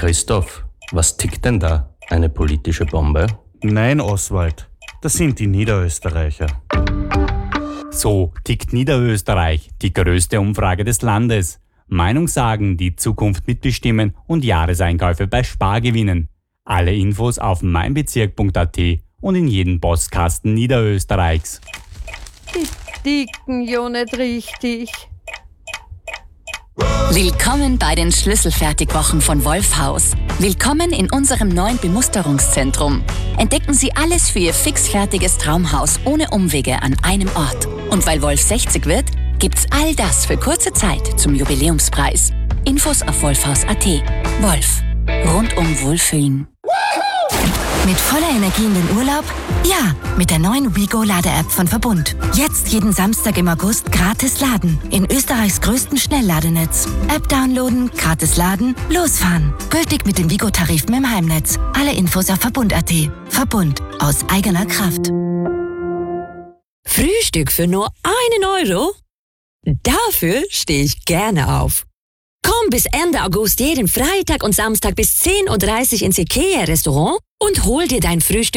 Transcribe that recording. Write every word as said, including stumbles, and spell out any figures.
Christoph, was tickt denn da? Eine politische Bombe? Nein, Oswald, das sind die Niederösterreicher. So tickt Niederösterreich, die größte Umfrage des Landes. Meinungssagen, die Zukunft mitbestimmen und Jahreseinkäufe bei Spar gewinnen. Alle Infos auf meinbezirk punkt at und in jedem Postkasten Niederösterreichs. Die ticken ja nicht richtig. Willkommen bei den Schlüsselfertigwochen von Wolfhaus. Willkommen in unserem neuen Bemusterungszentrum. Entdecken Sie alles für Ihr fixfertiges Traumhaus ohne Umwege an einem Ort. Und weil Wolf sechzig wird, gibt's all das für kurze Zeit zum Jubiläumspreis. Infos auf wolfhaus punkt at. Wolf. Rundum Wohlfühlen. Mit voller Energie in den Urlaub? Ja, mit der neuen WeGo-Lade-App von Verbund. Jetzt jeden Samstag im August gratis laden. In Österreichs größten Schnellladenetz. App downloaden, gratis laden, losfahren. Gültig mit den WeGo-Tarifen im Heimnetz. Alle Infos auf verbund punkt at. Verbund. Aus eigener Kraft. Frühstück für nur einen Euro? Dafür stehe ich gerne auf. Komm bis Ende August jeden Freitag und Samstag bis zehn Uhr dreißig ins IKEA-Restaurant und hol dir dein Frühstück